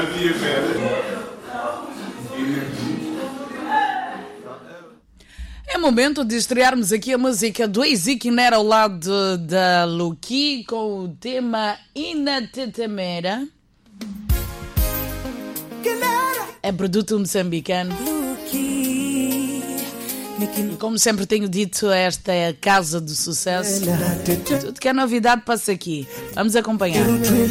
É momento de estrearmos aqui a música do Ezequiel ao lado da Luki com o tema Inatetemera. É produto moçambicano. E como sempre tenho dito, esta é a casa do sucesso. Tudo que é novidade passa aqui. Vamos acompanhar.